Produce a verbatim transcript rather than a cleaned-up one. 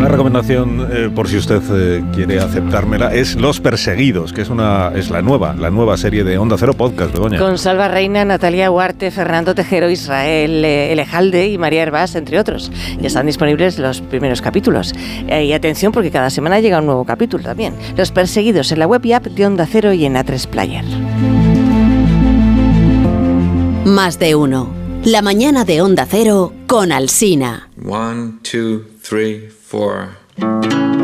una recomendación, eh, por si usted eh, quiere aceptármela, es Los Perseguidos, que es una es la nueva, la nueva serie de Onda Cero Podcast, Begoña. Con Salva Reina, Natalia Huarte, Fernando Tejero, Israel eh, Elejalde y María Hervás, entre otros. Ya están disponibles los primeros capítulos. Eh, y atención, porque cada semana llega un nuevo capítulo también. Los Perseguidos en la web y app de Onda Cero y en A tres Player. Más de uno. La mañana de Onda Cero con Alsina. One, two, three, four.